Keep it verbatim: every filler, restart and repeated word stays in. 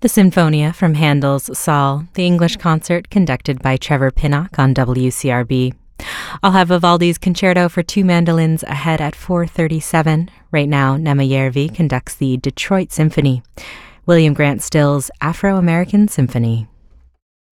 The Sinfonia from Handel's Saul, the English concert conducted by Trevor Pinnock on W C R B. I'll have Vivaldi's Concerto for Two Mandolins ahead at four thirty-seven. Right now, Nema Järvi conducts the Detroit Symphony. William Grant Still's Afro-American Symphony.